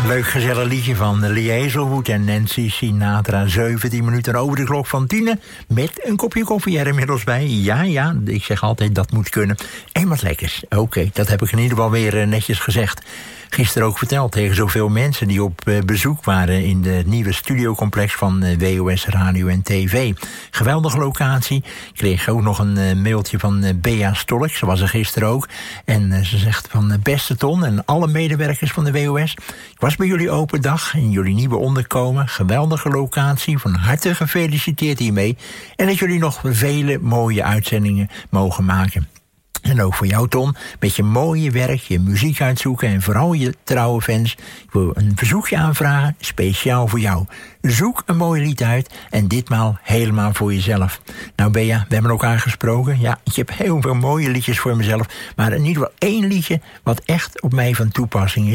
leuk gezellig liedje van Lee Hazelwood en Nancy Sinatra. 17 minuten over de klok van 10. Met een kopje koffie er inmiddels bij. Ja, ik zeg altijd dat moet kunnen. En wat lekkers. Oké, dat heb ik in ieder geval weer netjes gezegd. Gisteren ook verteld tegen zoveel mensen die op bezoek waren in de nieuwe studiocomplex van WOS Radio en TV. Geweldige locatie. Ik kreeg ook nog een mailtje van Bea Stolk. Ze was er gisteren ook. En ze zegt van beste Ton en alle medewerkers van de WOS. Ik was bij jullie open dag in jullie nieuwe onderkomen. Geweldige locatie. Van harte gefeliciteerd hiermee. En dat jullie nog vele mooie uitzendingen mogen maken. En ook voor jou, Ton, met je mooie werk, je muziek uitzoeken en vooral je trouwe fans. Ik wil een verzoekje aanvragen, speciaal voor jou. Zoek een mooi lied uit en ditmaal helemaal voor jezelf. Nou Bea, we hebben elkaar gesproken. Ja, ik heb heel veel mooie liedjes voor mezelf. Maar in ieder geval 1 liedje wat echt op mij van toepassing is.